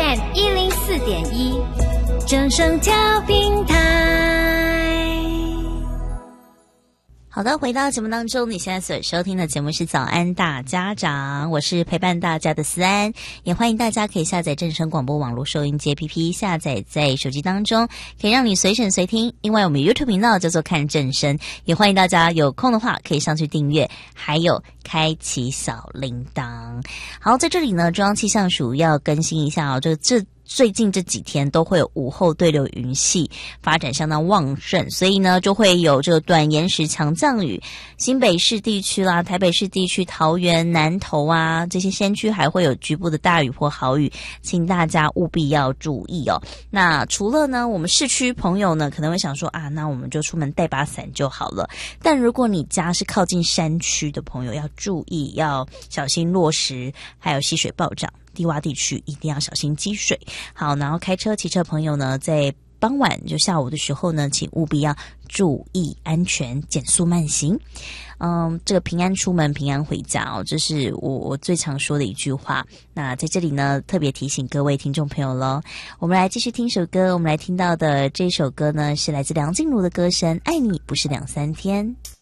FM 104.1，正声调频台。 好的，回到节目当中，你现在所收听的节目是早安大家长，我是陪伴大家的思安，也欢迎大家可以下载正声广播网络收音机 APP， 下载在手机当中，可以让你随选随听。另外我们 YouTube 频道叫做看正声，也欢迎大家有空的话可以上去订阅，还有开启小铃铛。好，在这里呢，中央气象署要更新一下最近这几天都会有午后对流云系发展相当旺盛，所以呢就会有这个短延时强降雨，新北市地区啦、台北市地区、桃园、南投啊这些先区还会有局部的大雨或豪雨，请大家务必要注意哦。那除了呢，我们市区朋友呢可能会想说啊，那我们就出门带把伞就好了。但如果你家是靠近山区的朋友，要注意，要小心落石，还有溪水暴涨。低洼地区一定要小心积水。好，然后开车骑车朋友呢，在傍晚就下午的时候呢，请务必要注意安全，减速慢行。这个平安出门平安回家哦，这是我最常说的一句话。那在这里呢，特别提醒各位听众朋友咯，我们来继续听首歌。我们来听到的这首歌呢，是来自梁静茹的歌声《爱你不是两三天》。